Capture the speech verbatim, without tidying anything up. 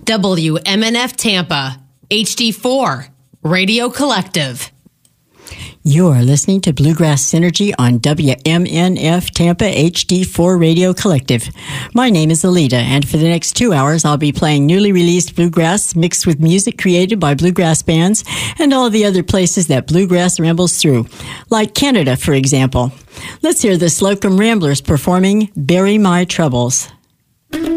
W M N F Tampa, H D four, Radio Collective. You're listening to Bluegrass Synergy on W M N F Tampa H D four Radio Collective. My name is Alita, and for the next two hours, I'll be playing newly released bluegrass mixed with music created by bluegrass bands and all the other places that bluegrass rambles through, like Canada, for example. Let's hear the Slocum Ramblers performing Bury My Troubles.